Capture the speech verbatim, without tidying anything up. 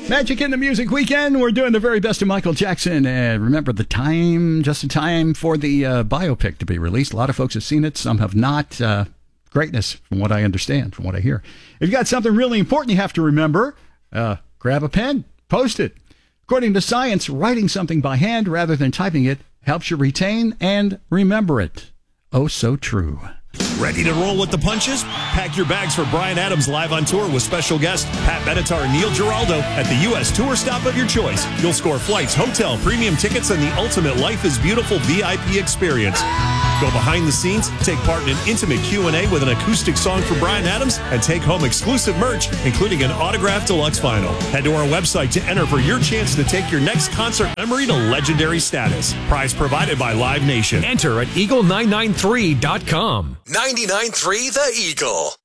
Magic in the Music Weekend. We're doing the very best of Michael Jackson. And remember the time, just in time for the uh, biopic to be released. A lot of folks have seen it. Some have not. Uh, greatness, from what I understand, from what I hear. If you've got something really important you have to remember, uh, grab a pen, post it. According to science, writing something by hand rather than typing it helps you retain and remember it. Oh, so true. Ready to roll with the punches? Pack your bags for Bryan Adams live on tour with special guest Pat Benatar and Neil Giraldo at the U S tour stop of your choice. You'll score flights, hotel, premium tickets, and the ultimate Life is Beautiful V I P experience. Go behind the scenes, take part in an intimate Q and A with an acoustic song for Bryan Adams, and take home exclusive merch, including an autographed deluxe vinyl. Head to our website to enter for your chance to take your next concert memory to legendary status. Prize provided by Live Nation. Enter at eagle nine nine three dot com. ninety-nine point three The Eagle.